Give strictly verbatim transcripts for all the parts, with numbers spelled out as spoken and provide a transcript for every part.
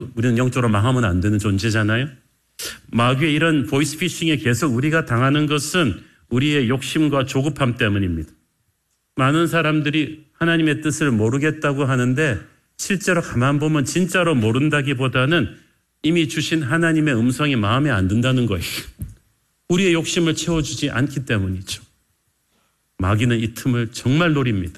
우리는 영적으로 망하면 안 되는 존재잖아요. 마귀의 이런 보이스피싱에 계속 우리가 당하는 것은 우리의 욕심과 조급함 때문입니다. 많은 사람들이 하나님의 뜻을 모르겠다고 하는데 실제로 가만 보면 진짜로 모른다기보다는 이미 주신 하나님의 음성이 마음에 안 든다는 거예요. 우리의 욕심을 채워주지 않기 때문이죠. 마귀는 이 틈을 정말 노립니다.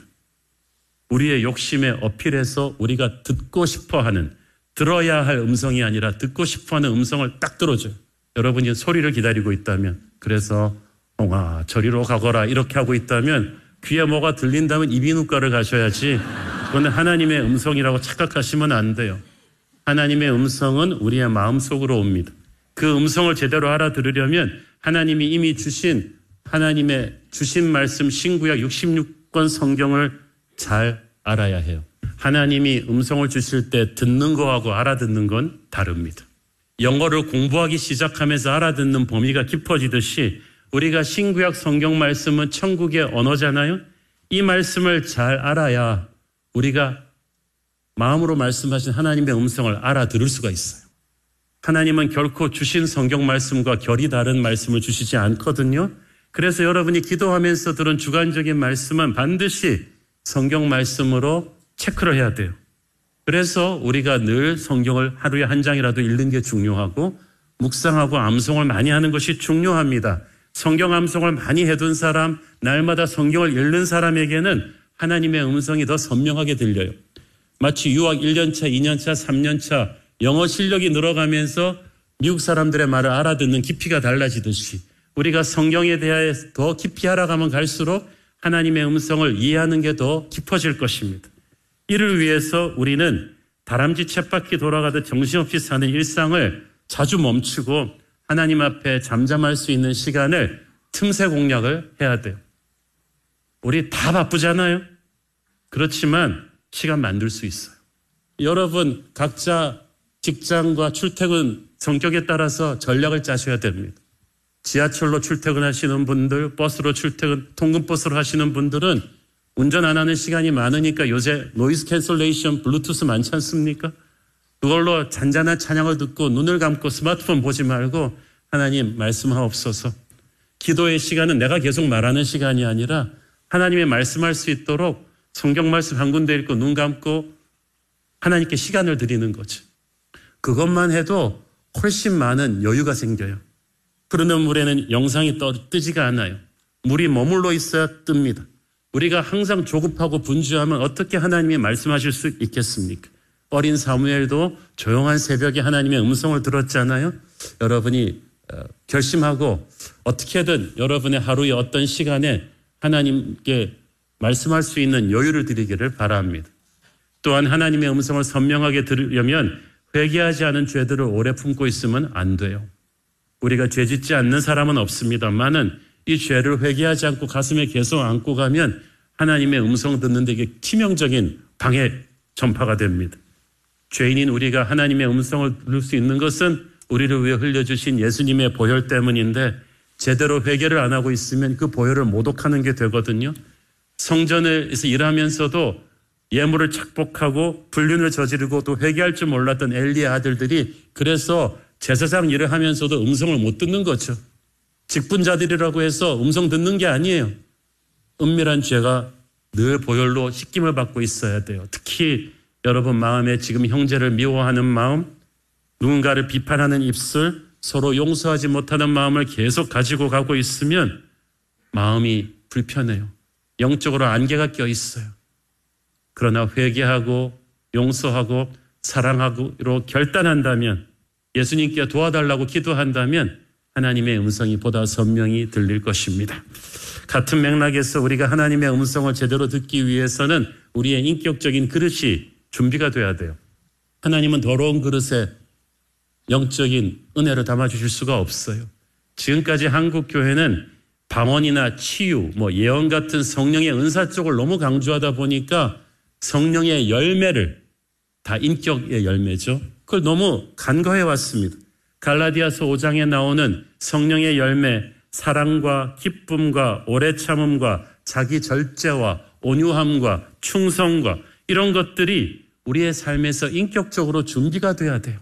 우리의 욕심에 어필해서 우리가 듣고 싶어하는, 들어야 할 음성이 아니라 듣고 싶어하는 음성을 딱 들어줘요. 여러분이 소리를 기다리고 있다면, 그래서 홍아 저리로 가거라 이렇게 하고 있다면 귀에 뭐가 들린다면 이비인후과를 가셔야지 그건 하나님의 음성이라고 착각하시면 안 돼요. 하나님의 음성은 우리의 마음속으로 옵니다. 그 음성을 제대로 알아들으려면 하나님이 이미 주신 하나님의 주신 말씀 신구약 육십육 권 성경을 잘 알아야 해요. 하나님이 음성을 주실 때 듣는 거하고 알아듣는 건 다릅니다. 영어를 공부하기 시작하면서 알아듣는 범위가 깊어지듯이 우리가 신구약 성경 말씀은 천국의 언어잖아요. 이 말씀을 잘 알아야 우리가 마음으로 말씀하신 하나님의 음성을 알아들을 수가 있어요. 하나님은 결코 주신 성경 말씀과 결이 다른 말씀을 주시지 않거든요. 그래서 여러분이 기도하면서 들은 주관적인 말씀은 반드시 성경 말씀으로 체크를 해야 돼요. 그래서 우리가 늘 성경을 하루에 한 장이라도 읽는 게 중요하고 묵상하고 암송을 많이 하는 것이 중요합니다. 성경 암송을 많이 해둔 사람, 날마다 성경을 읽는 사람에게는 하나님의 음성이 더 선명하게 들려요. 마치 유학 일 년 차, 이 년 차, 삼 년 차 영어 실력이 늘어가면서 미국 사람들의 말을 알아듣는 깊이가 달라지듯이 우리가 성경에 대해 더 깊이 알아가면 갈수록 하나님의 음성을 이해하는 게 더 깊어질 것입니다. 이를 위해서 우리는 다람쥐 쳇바퀴 돌아가듯 정신없이 사는 일상을 자주 멈추고 하나님 앞에 잠잠할 수 있는 시간을 틈새 공략을 해야 돼요. 우리 다 바쁘잖아요. 그렇지만 시간 만들 수 있어요. 여러분 각자 직장과 출퇴근 성격에 따라서 전략을 짜셔야 됩니다. 지하철로 출퇴근하시는 분들, 버스로 출퇴근, 통근버스로 하시는 분들은 운전 안 하는 시간이 많으니까 요새 노이즈 캔슬레이션, 블루투스 많지 않습니까? 그걸로 잔잔한 찬양을 듣고 눈을 감고 스마트폰 보지 말고 하나님 말씀하옵소서. 기도의 시간은 내가 계속 말하는 시간이 아니라 하나님의 말씀할 수 있도록 성경 말씀 한 군데 읽고 눈 감고 하나님께 시간을 드리는 거죠. 그것만 해도 훨씬 많은 여유가 생겨요. 흐르는 물에는 영상이 떠, 뜨지가 않아요. 물이 머물러 있어야 뜹니다. 우리가 항상 조급하고 분주하면 어떻게 하나님이 말씀하실 수 있겠습니까? 어린 사무엘도 조용한 새벽에 하나님의 음성을 들었잖아요. 여러분이 결심하고 어떻게든 여러분의 하루의 어떤 시간에 하나님께 말씀할 수 있는 여유를 드리기를 바랍니다. 또한 하나님의 음성을 선명하게 들으려면 회개하지 않은 죄들을 오래 품고 있으면 안 돼요. 우리가 죄 짓지 않는 사람은 없습니다만은 이 죄를 회개하지 않고 가슴에 계속 안고 가면 하나님의 음성 듣는 데 이게 치명적인 방해 전파가 됩니다. 죄인인 우리가 하나님의 음성을 들을 수 있는 것은 우리를 위해 흘려주신 예수님의 보혈 때문인데 제대로 회개를 안 하고 있으면 그 보혈을 모독하는 게 되거든요. 성전에서 일하면서도 예물을 착복하고 불륜을 저지르고 또 회개할 줄 몰랐던 엘리의 아들들이 그래서 제사장 일을 하면서도 음성을 못 듣는 거죠. 직분자들이라고 해서 음성 듣는 게 아니에요. 은밀한 죄가 늘 보혈로 씻김을 받고 있어야 돼요. 특히 여러분 마음에 지금 형제를 미워하는 마음, 누군가를 비판하는 입술, 서로 용서하지 못하는 마음을 계속 가지고 가고 있으면 마음이 불편해요. 영적으로 안개가 껴 있어요. 그러나 회개하고 용서하고 사랑하고로 결단한다면 예수님께 도와달라고 기도한다면 하나님의 음성이 보다 선명히 들릴 것입니다. 같은 맥락에서 우리가 하나님의 음성을 제대로 듣기 위해서는 우리의 인격적인 그릇이 준비가 돼야 돼요. 하나님은 더러운 그릇에 영적인 은혜를 담아주실 수가 없어요. 지금까지 한국 교회는 방언이나 치유, 뭐 예언 같은 성령의 은사 쪽을 너무 강조하다 보니까 성령의 열매를, 다 인격의 열매죠. 그걸 너무 간과해 왔습니다. 갈라디아서 오 장에 나오는 성령의 열매, 사랑과 기쁨과 오래 참음과 자기 절제와 온유함과 충성과 이런 것들이 우리의 삶에서 인격적으로 준비가 돼야 돼요.